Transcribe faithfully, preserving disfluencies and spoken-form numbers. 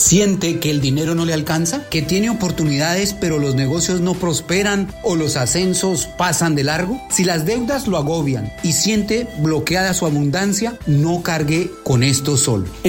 ¿Siente que el dinero no le alcanza? ¿Que tiene oportunidades pero los negocios no prosperan o los ascensos pasan de largo? Si las deudas lo agobian y siente bloqueada su abundancia, no cargue con esto solo.